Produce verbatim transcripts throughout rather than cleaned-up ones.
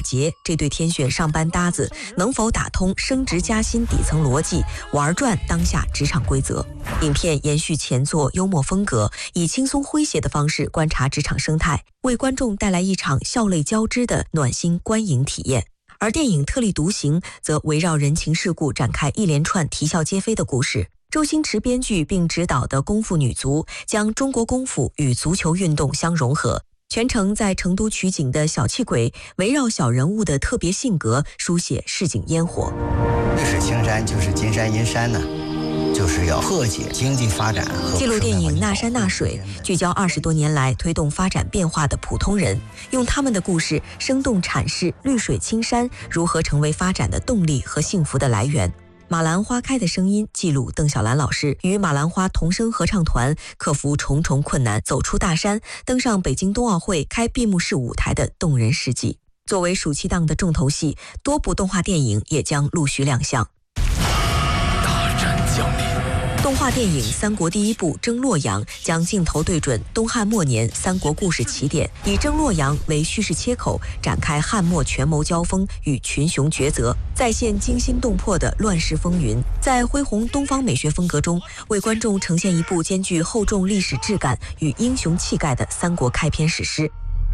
杰这对天选上班搭子能否打通升职加薪底层逻辑，玩转当下职场规则。影片延续前作幽默风格，以轻松诙谐的方式观察职场生态，为观众带来一场笑泪交织的暖心观影体验。而电影《特立独行》则围绕人情世故展开一连串啼笑皆非的故事。周星驰编剧并执导的《功夫女足》将中国功夫与足球运动相融合，全程在成都取景的小气鬼围绕小人物的特别性格书写市井烟火。 绿水青山就是金山银山呢，就是要破解经济发展和记录电影《那山那水》聚焦二十多年来推动发展变化的普通人，用他们的故事生动阐释绿水青山如何成为发展的动力和幸福的来源。马兰花开的声音记录邓小兰老师与马兰花童声合唱团克服重重困难，走出大山，登上北京冬奥会开闭幕式舞台的动人事迹。作为暑期档的重头戏，多部动画电影也将陆续亮相。 大战降临。 动画电影《三国》第一部《征洛阳》将镜头对准东汉末年三国故事起点，以征洛阳为叙事切口，展开汉末权谋交锋与群雄抉择，再现惊心动魄的乱世风云。在恢宏东方美学风格中，为观众呈现一部兼具厚重历史质感与英雄气概的三国开篇史诗。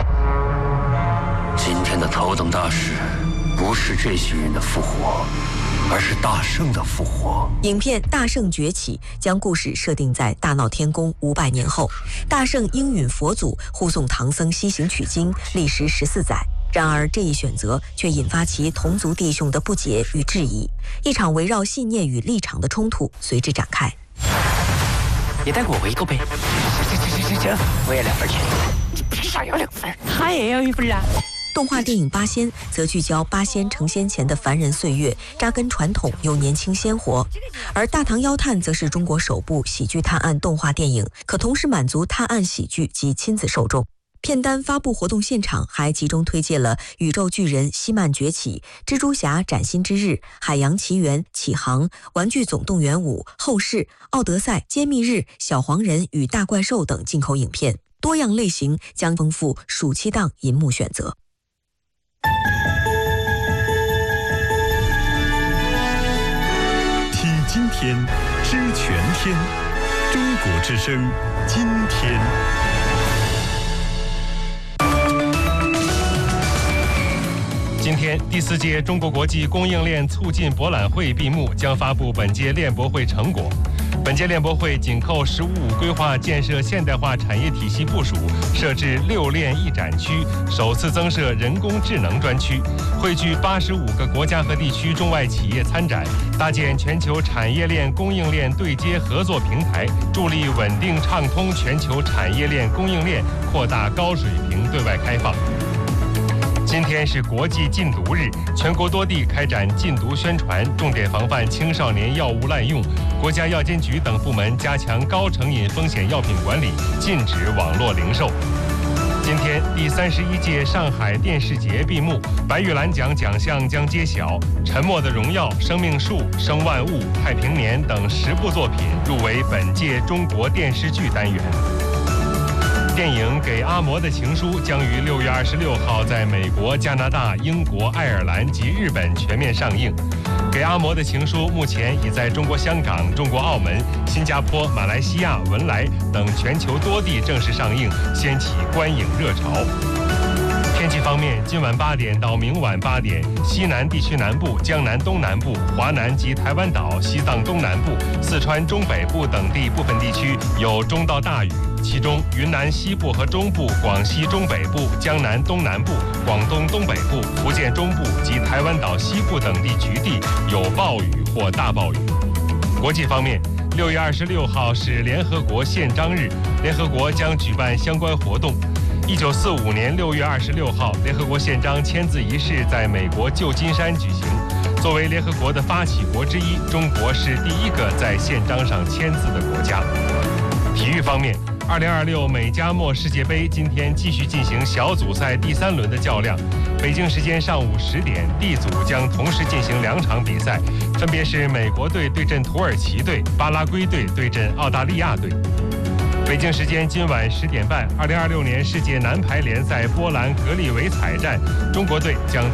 今天的头等大事，不是这群人的复活，而是大圣的复活。 影片《大圣崛起》将故事设定在大闹天宫五百年后，大圣应允佛祖护送唐僧西行取经，历时十四载。然而这一选择却引发其同族弟兄的不解与质疑，一场围绕信念与立场的冲突随之展开。 也带我一个呗。行行行行行，我也两份钱。你凭啥要两份？他也要一份啊。 动画电影《八仙》则聚焦八仙成仙前的凡人岁月，扎根传统又年轻鲜活；而《大唐妖探》则是中国首部喜剧探案动画电影，可同时满足探案喜剧及亲子受众。片单发布活动现场还集中推荐了《宇宙巨人希曼崛起》、《蜘蛛侠崭新之日》、《海洋奇缘》、《启航》、《玩具总动员五》、《后世》、《奥德赛》、《揭秘日》、《小黄人与大怪兽》等进口影片，多样类型将丰富暑期档银幕选择。 听今天，知全天，中国之声，今天。 今天，第四届中国国际供应链促进博览会闭幕，将发布本届链博会成果。本届链博会紧扣“十五五”规划建设现代化产业体系部署，设置六链一展区，首次增设人工智能专区，汇聚八十五个国家和地区中外企业参展，搭建全球产业链供应链对接合作平台，助力稳定畅通全球产业链供应链，扩大高水平对外开放。今天是国际禁毒日，全国多地开展禁毒宣传，重点防范青少年药物滥用。国家药监局等部门加强高成瘾风险药品管理，禁止网络零售。今天，第三十一届上海电视节闭幕，白玉兰奖奖项将揭晓，《沉默的荣耀》、《生命树》、《生万物》、《太平年》等十部作品入围本届中国电视剧单元。电影《给阿嬷的情书》将于六月二十六号在美国、加拿大、英国、爱尔兰及日本全面上映。《给阿嬷的情书》目前已在中国香港、中国澳门、新加坡、马来西亚、文莱等全球多地正式上映，掀起观影热潮。天气方面，今晚八点到明晚八点，西南地区南部、江南东南部、华南及台湾岛、西藏东南部、四川中北部等地部分地区有中到大雨，其中云南西部和中部、广西中北部、江南东南部、广东东北部、福建中部及台湾岛西部等地局地有暴雨或大暴雨。国际方面，六月二十六号是联合国宪章日，联合国将举办相关活动。一九四五年六月二十六号，联合国宪章签字仪式在美国旧金山举行。作为联合国的发起国之一，中国是第一个在宪章上签字的国家。体育方面，二零二六美加墨世界杯今天继续进行小组赛第三轮的较量。北京时间上午十点 ，D 组将同时进行两场比赛，分别是美国队对阵土耳其队，巴拉圭队对阵澳大利亚队。北京时间今晚十点半，二零二六年世界男排联赛波兰格利维采站，中国队将